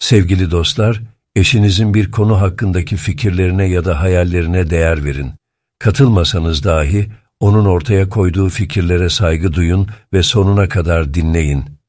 Sevgili dostlar, eşinizin bir konu hakkındaki fikirlerine ya da hayallerine değer verin. Katılmasanız dahi onun ortaya koyduğu fikirlere saygı duyun ve sonuna kadar dinleyin.